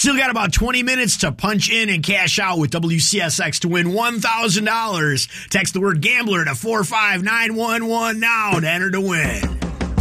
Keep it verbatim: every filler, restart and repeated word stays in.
Still got about twenty minutes to punch in and cash out with W C S X to win one thousand dollars. Text the word gambler to four five nine one one now to enter to win.